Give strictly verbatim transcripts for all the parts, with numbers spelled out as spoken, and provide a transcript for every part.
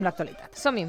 l'actualitat. Som-hi.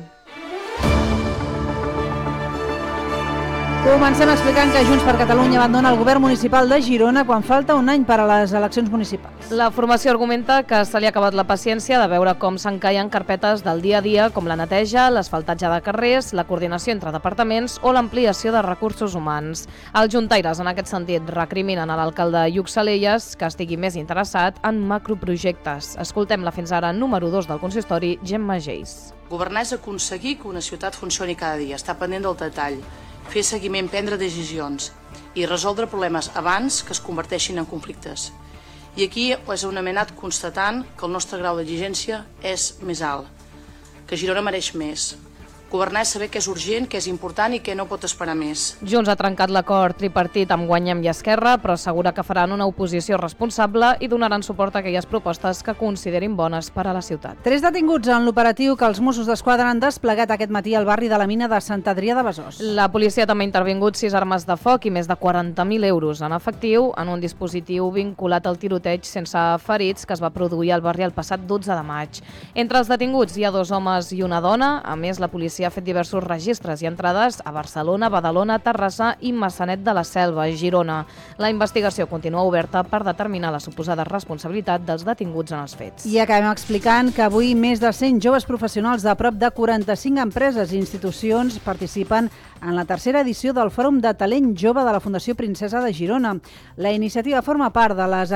Comencem explicant que Junts per Catalunya abandona el govern municipal de Girona quan falta un any per a les eleccions municipals. La formació argumenta que se li ha acabat la paciència de veure com s'encallen carpetes del dia a dia, com la neteja, l'asfaltatge de carrers, la coordinació entre departaments o l'ampliació de recursos humans. Els juntaires, en aquest sentit, recriminen a l'alcalde Lluc Salelles que estigui més interessat en macroprojectes. Escoltem la fins ara número dos del consistori, Gemma Geis. Governar és aconseguir que una ciutat funcioni cada dia, estar pendent del detall, fer seguiment, prendre decisions i resoldre problemes abans que es converteixin en conflictes. I aquí és on hem anat constatant que el nostre grau d'exigència és més alt, que Girona mereix més. Governar és saber què és urgent, què és important i què no pot esperar més. Junts ha trencat l'acord tripartit amb Guanyem i Esquerra, però assegura que faran una oposició responsable i donaran suport a aquelles propostes que considerin bones per a la ciutat. Tres detinguts en l'operatiu que els Mossos d'Esquadra han desplegat aquest matí al barri de la mina de Sant Adrià de Besòs. La policia també ha intervingut sis armes de foc i més de quaranta mil euros en efectiu en un dispositiu vinculat al tiroteig sense ferits que es va produir al barri el passat dotze de maig. Entre els detinguts hi ha dos homes i una dona. A més, la policia ha fet diversos registres i entrades a Barcelona, Badalona, Terrassa i Maçanet de la Selva, Girona. La investigació continua oberta per determinar la suposada responsabilitat dels detinguts en els fets. I acabem explicant que avui més de cent joves professionals de prop de quaranta-cinc empreses i institucions participen en la tercera edició del Fòrum de Talent Jove de la Fundació Princesa de Girona. La iniciativa forma part de les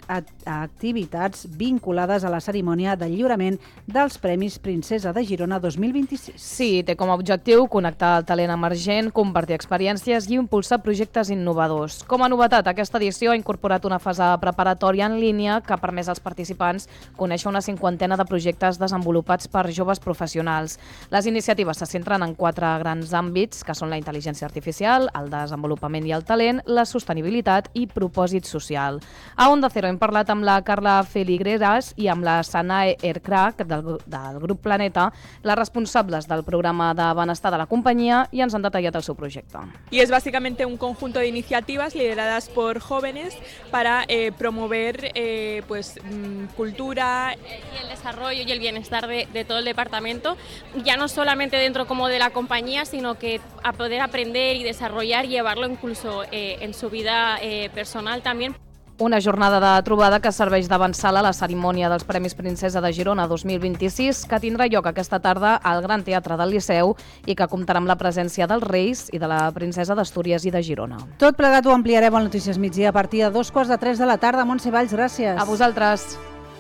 activitats vinculades a la cerimònia del lliurament dels Premis Princesa de Girona dos mil vint-i-sis. Sí, té com a objectiu connectar el talent emergent, compartir experiències i impulsar projectes innovadors. Com a novetat, aquesta edició ha incorporat una fase preparatòria en línia que ha permès als participants conèixer una cinquantena de projectes desenvolupats per joves professionals. Les iniciatives se centren en quatre grans àmbits, que són la intel·ligència artificial, el desenvolupament i el talent, la sostenibilitat i propòsit social. A Onda Cero hem parlat amb la Carla Feligreras i amb la Sanae Erkrak del, del grup Planeta, les responsables del programa de benestar de la compañía, y ens han detallat el seu projecte. Y es básicamente un conjunto de iniciativas lideradas por jóvenes para eh, promover eh, pues, mmm, cultura y el desarrollo y el bienestar de, de todo el departamento, ya no solamente dentro como de la compañía, sino que a poder aprender y desarrollar y llevarlo incluso eh, en su vida eh, personal también. Una jornada de trobada que serveix d'avançala a la cerimònia dels Premis Princesa de Girona dos mil vint-i-sis, que tindrà lloc aquesta tarda al Gran Teatre del Liceu i que comptarà amb la presència dels Reis i de la Princesa d'Astúries i de Girona. Tot plegat ho ampliarem al Notícies Migdia a partir de dos quarts de tres de la tarda. Montse Valls, gràcies. A vosaltres.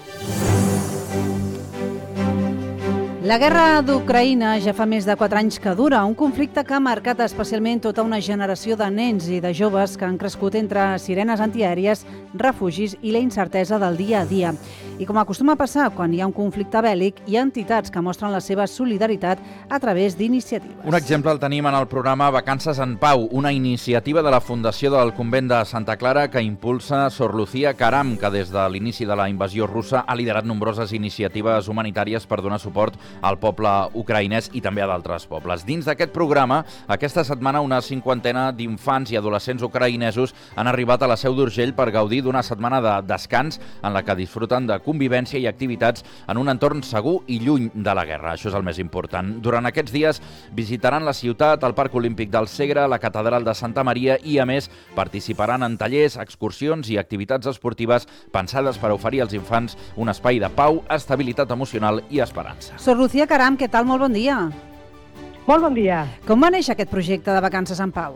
La guerra d'Ucraïna ja fa més de quatre anys que dura, un conflicte que ha marcat especialment tota una generació de nens i de joves que han crescut entre sirenes antiaèries, refugis i la incertesa del dia a dia. I com acostuma a passar quan hi ha un conflicte bèl·lic, hi ha entitats que mostren la seva solidaritat a través d'iniciatives. Un exemple el tenim en el programa Vacances en Pau, una iniciativa de la Fundació del Convent de Santa Clara que impulsa Sor Lucía Caram, que des de l'inici de la invasió russa ha liderat nombroses iniciatives humanitàries per donar suport al poble ucraïnès i també a d'altres pobles. Dins d'aquest programa, aquesta setmana una cinquantena d'infants i adolescents ucraïnesos han arribat a la Seu d'Urgell per gaudir d'una setmana de descans en la que disfruten de convivència i activitats en un entorn segur i lluny de la guerra. Això és el més important. Durant aquests dies visitaran la ciutat, el Parc Olímpic del Segre, la Catedral de Santa Maria i, a més, participaran en tallers, excursions i activitats esportives pensades per oferir als infants un espai de pau, estabilitat emocional i esperança. Sor Lucía Caram, què tal? Molt bon dia. Molt bon dia. Com va néixer aquest projecte de Vacances en Pau?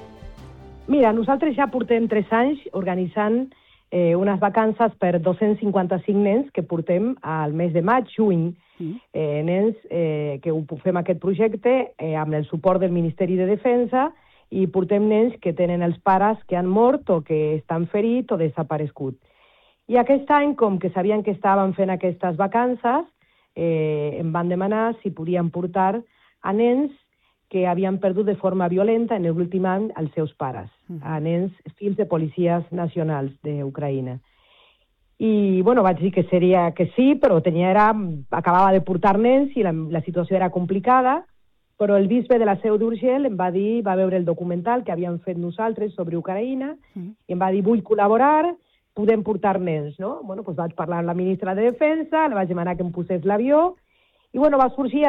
Mira, nosaltres ja portem tres anys organitzant eh, unes vacances per dos-cents cinquanta-cinc nens que portem al mes de maig, juny. Mm. Eh, nens eh, que ho fem aquest projecte eh, amb el suport del Ministeri de Defensa i portem nens que tenen els pares que han mort o que estan ferits o desaparegut. I aquest any, com que sabien que estàvem fent aquestes vacances, eh, em van demanar si podien portar a nens que havien perdut de forma violenta en l'últim any els seus pares, a nens fills de policies nacionals d'Ucraïna. I, bueno, vaig dir que seria que sí, però tenia era, acabava de portar nens i la, la situació era complicada, però el bisbe de la Seu d'Urgell em va dir, va veure el documental que havíem fet nosaltres sobre Ucraïna, mm. i em va dir, vull col·laborar, podem portar nens, no? Bueno, doncs vaig parlar amb la ministra de Defensa, li vaig demanar que em posés l'avió, I bueno, va sorgir